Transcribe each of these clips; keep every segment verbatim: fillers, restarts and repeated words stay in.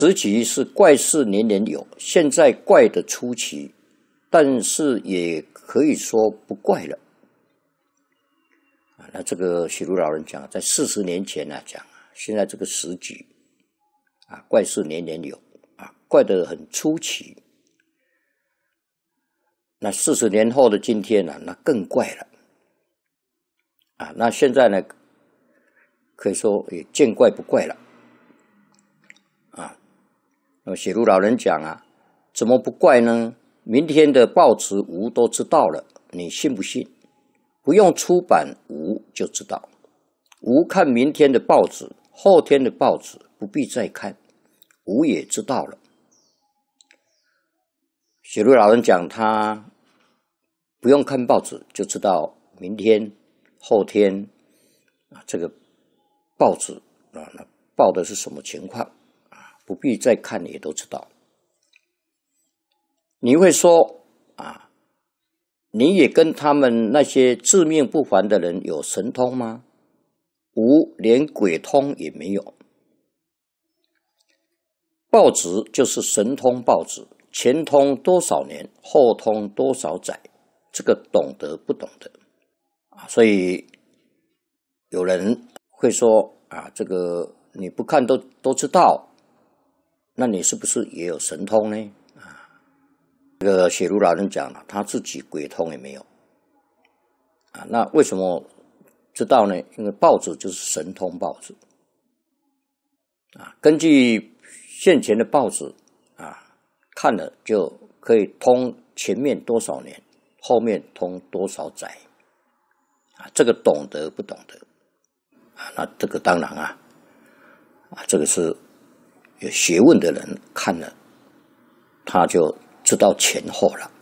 时期是怪事年年有，现在怪的初期，但是也可以说不怪了。啊，那这个许如老人讲，在四十年前呢、啊、讲，现在这个时局啊，怪事年年有啊，怪得很出奇。那四十年后的今天呢、啊，那更怪了啊！那现在呢，可以说也见怪不怪了啊。那么写如老人讲啊，怎么不怪呢？明天的报纸无都知道了，你信不信？不用出版无就知道，无看明天的报纸，后天的报纸不必再看，无也知道了。写如老人讲，他不用看报纸就知道明天、后天啊，这个报纸啊，那报的是什么情况啊？不必再看也都知道。你会说啊，你也跟他们那些自命不凡的人有神通吗？无，连鬼通也没有。报纸就是神通报纸，前通多少年，后通多少载，这个懂得不懂得啊？所以有人会说啊，这个你不看都都知道，那你是不是也有神通呢？啊，这个写如老人讲了，他自己鬼通也没有啊。那为什么知道呢？因为报纸就是神通报纸啊，根据现前的报纸啊，看了就可以通前面多少年，后面通多少载啊？这个懂得不懂得啊？那这个当然啊，啊，这个是有学问的人看了，他就知道前后了。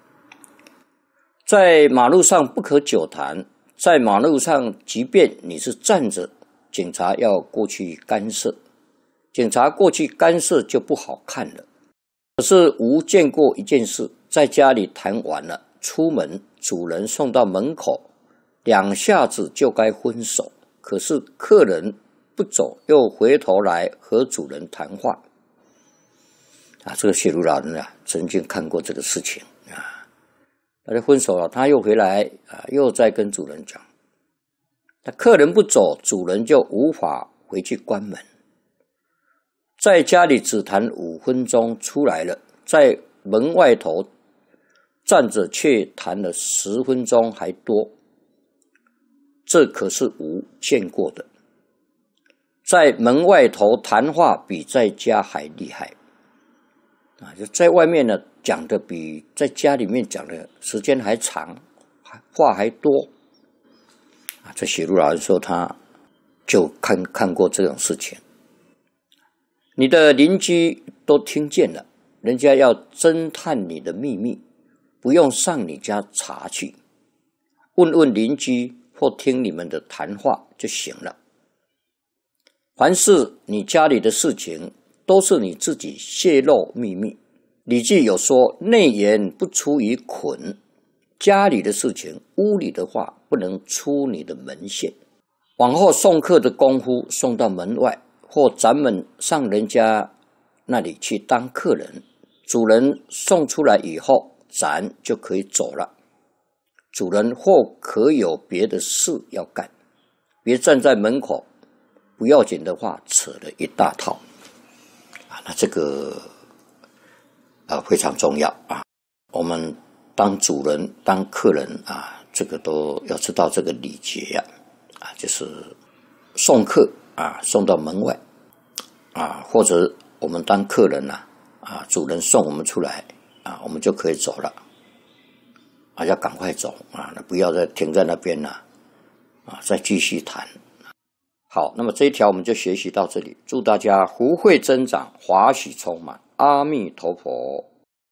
在马路上不可久谈，在马路上，即便你是站着，警察要过去干涉，警察过去干涉就不好看了。可是无见过一件事，在家里谈完了，出门主人送到门口，两下子就该分手，可是客人不走，又回头来和主人谈话啊。这个写如老人啊，曾经看过这个事情啊。大家分手了，他又回来啊，又在跟主人讲。那客人不走，主人就无法回去关门。在家里只谈五分钟，出来了，在门外头站着却谈了十分钟还多，这可是无见过的。在门外头谈话比在家还厉害啊！就在外面呢，讲的比在家里面讲的时间还长，话还多啊！这写如老人说，他就看看过这种事情。你的邻居都听见了，人家要侦探你的秘密，不用上你家查去，问问邻居或听你们的谈话就行了。凡是你家里的事情，都是你自己泄露秘密。礼记有说，内言不出于捆，家里的事情，屋里的话不能出你的门线。往后送客的功夫送到门外，或咱们上人家那里去当客人，主人送出来以后，咱就可以走了。主人或可有别的事要干，别站在门口，不要紧的话扯了一大套啊。那这个啊非常重要啊。我们当主人当客人啊，这个都要知道这个礼节呀啊，就是送客啊，送到门外啊，或者我们当客人啊，啊，主人送我们出来啊，我们就可以走了啊，要赶快走啊，那不要再停在那边了啊，再继续谈。好，那么这一条我们就学习到这里，祝大家福慧增长，华喜充满，阿弥陀佛。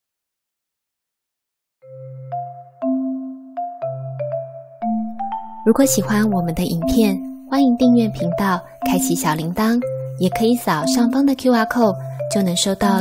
如果喜欢我们的影片，欢迎订阅频道，开启小铃铛，也可以扫上方的 Q R code， 就能收到